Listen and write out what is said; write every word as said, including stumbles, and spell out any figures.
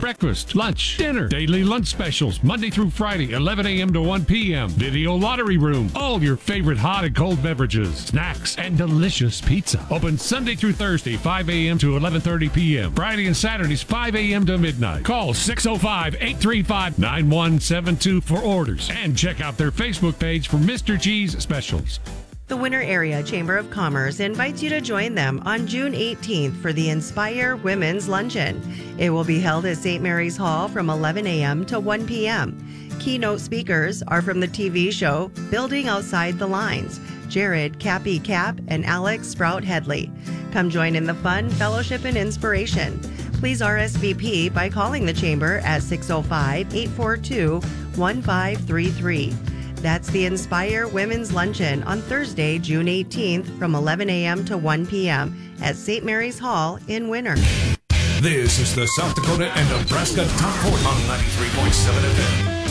breakfast, lunch, dinner, daily lunch specials, Monday through Friday, eleven a.m. to one p.m. Video lottery room, all your favorite hot and cold beverages, snacks, and delicious pizza. Open Sunday through Thursday, five a.m. to eleven thirty p.m. Friday and Saturdays, five a.m. to midnight. Call six oh five, eight three five, nine one seven two for orders and check out their Facebook page for Mister G's specials. The Winter Area Chamber of Commerce invites you to join them on June eighteenth for the Inspire Women's Luncheon. It will be held at Saint Mary's Hall from eleven a.m. to one p.m. Keynote speakers are from the T V show Building Outside the Lines, Jared Cappy Cap and Alex Sprout Headley. Come join in the fun, fellowship, and inspiration. Please R S V P by calling the Chamber at six oh five, eight four two, one five three three. That's the Inspire Women's Luncheon on Thursday, June eighteenth from eleven a.m. to one p.m. at Saint Mary's Hall in Winter. This is the South Dakota and Nebraska Top Forty on ninety-three point seven F M.